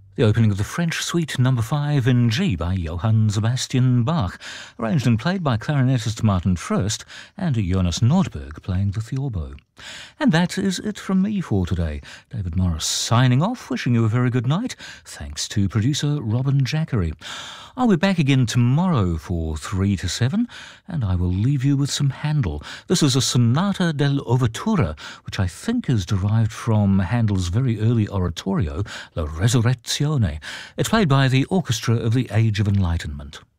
The opening of the French Suite No. 5 in G by Johann Sebastian Bach, arranged and played by clarinetist Martin Frost and Jonas Nordberg playing the theorbo. And that is it from me for today. David Morris signing off, wishing you a very good night, thanks to producer Robin Jackery. I'll be back again tomorrow for 3 to 7, and I will leave you with some Handel. This is a Sonata dell'Ovatura, which I think is derived from Handel's very early oratorio, La Resurrezione. It's played by the Orchestra of the Age of Enlightenment.